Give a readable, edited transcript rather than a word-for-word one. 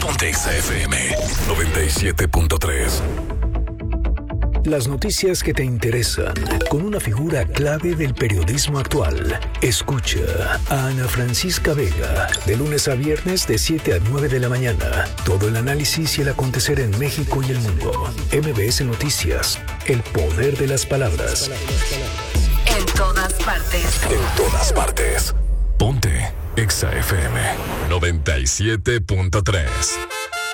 Ponte Exa FM 97.3. Las noticias que te interesan, con una figura clave del periodismo actual. Escucha a Ana Francisca Vega, de lunes a viernes de 7 a 9 de la mañana. Todo el análisis y el acontecer en México y el mundo. MBS Noticias, el poder de las palabras. En todas partes. En todas partes. Ponte Exa FM 97.3.